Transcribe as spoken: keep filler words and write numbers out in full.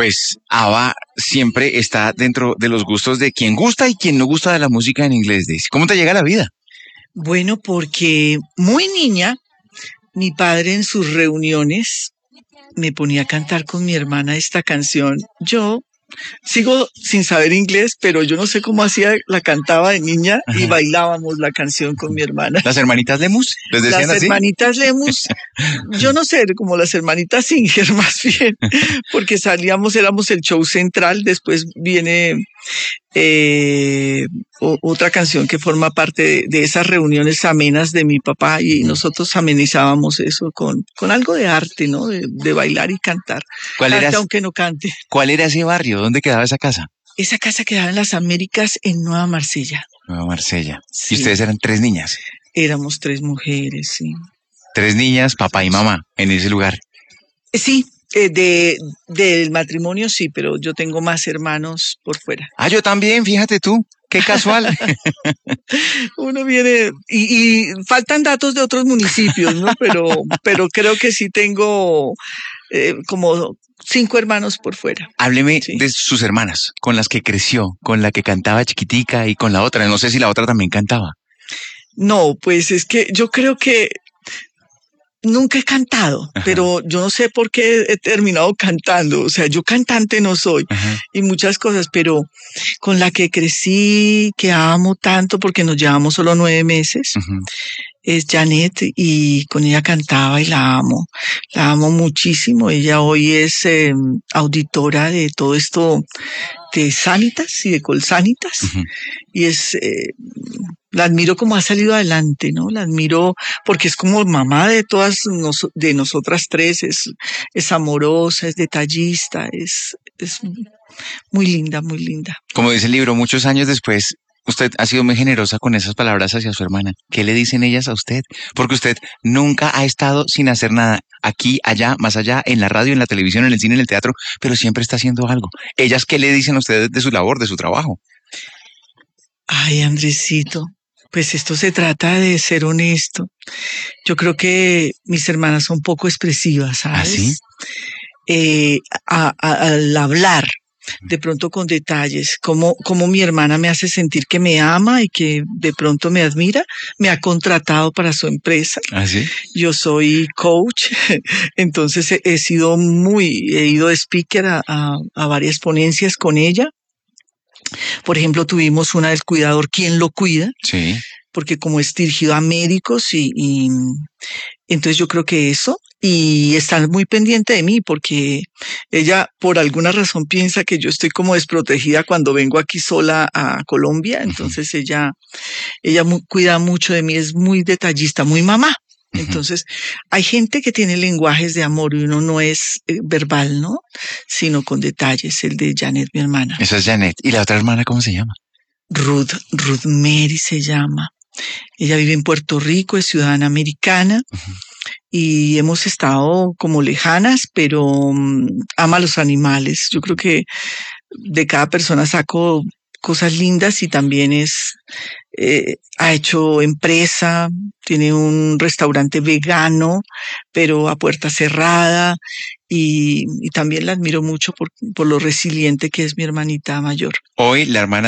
pues ABBA siempre está dentro de los gustos de quien gusta y quien no gusta de la música en inglés, Daisy. ¿Cómo te llega la vida? Bueno, porque muy niña, mi padre en sus reuniones me ponía a cantar con mi hermana esta canción. Yo sigo sin saber inglés, pero yo no sé cómo hacía, la cantaba de niña y Ajá. bailábamos la canción con mi hermana. ¿Las hermanitas Lemus? ¿Les decían Las así? hermanitas Lemus, yo no sé, como las hermanitas Singer más bien, porque salíamos, éramos el show central, después viene eh, o, otra canción que forma parte de, de esas reuniones amenas de mi papá y nosotros amenizábamos eso con, con algo de arte, ¿no? De, de bailar y cantar. ¿Cuál era, Cante aunque no cante. ¿Cuál era ese barrio? ¿Dónde quedaba esa casa? Esa casa quedaba en las Américas en Nueva Marsella. Nueva Marsella. Sí. Y ustedes eran tres niñas. Éramos tres mujeres, sí. Tres niñas, papá y mamá, en ese lugar. Sí, eh, de, del matrimonio sí, pero yo tengo más hermanos por fuera. Ah, yo también, fíjate tú. Qué casual. Uno viene y, y faltan datos de otros municipios, ¿no? Pero, pero creo que sí tengo eh, como cinco hermanos por fuera. Hábleme Sí. de sus hermanas, con las que creció, con la que cantaba chiquitica y con la otra. No sé si la otra también cantaba. No, pues es que yo creo que nunca he cantado, Ajá. pero yo no sé por qué he terminado cantando. O sea, yo cantante no soy. Ajá. Y muchas cosas, pero con la que crecí, que amo tanto porque nos llevamos solo nueve meses, uh-huh. es Janet y con ella cantaba y la amo. La amo muchísimo. Ella hoy es eh, auditora de todo esto de Sanitas y de Colsanitas. Uh-huh. Y es... Eh, la admiro como ha salido adelante, ¿no? La admiro porque es como mamá de todas nos, de nosotras tres, es, es amorosa, es detallista, es, es muy linda, muy linda. Como dice el libro, muchos años después, usted ha sido muy generosa con esas palabras hacia su hermana. ¿Qué le dicen ellas a usted? Porque usted nunca ha estado sin hacer nada, aquí, allá, más allá, en la radio, en la televisión, en el cine, en el teatro, pero siempre está haciendo algo. ¿Ellas qué le dicen a usted de su labor, de su trabajo? Ay, Andresito, pues esto se trata de ser honesto. Yo creo que mis hermanas son poco expresivas, ¿sabes? ¿Ah, sí? Eh, a, a, al hablar, de pronto con detalles, como, como mi hermana me hace sentir que me ama y que de pronto me admira, me ha contratado para su empresa. ¿Ah, sí? Yo soy coach, entonces he, he sido muy, he ido de speaker a, a, a varias ponencias con ella. Por ejemplo, tuvimos una del cuidador, ¿quién lo cuida? Sí. Porque como es dirigido a médicos y, y entonces yo creo que eso, y está muy pendiente de mí porque ella por alguna razón piensa que yo estoy como desprotegida cuando vengo aquí sola a Colombia, entonces uh-huh. ella, ella muy, cuida mucho de mí, es muy detallista, muy mamá. Entonces, hay gente que tiene lenguajes de amor y uno no es eh, verbal, ¿no? Sino con detalles, el de Janet, mi hermana. Esa es Janet. ¿Y la otra hermana cómo se llama? Ruth, Ruth Mary se llama. Ella vive en Puerto Rico, es ciudadana americana uh-huh. y hemos estado como lejanas, pero um, ama los animales. Yo creo que de cada persona saco cosas lindas y también es, eh, ha hecho empresa, tiene un restaurante vegano, pero a puerta cerrada y, y también la admiro mucho por, por lo resiliente que es mi hermanita mayor. Hoy la hermana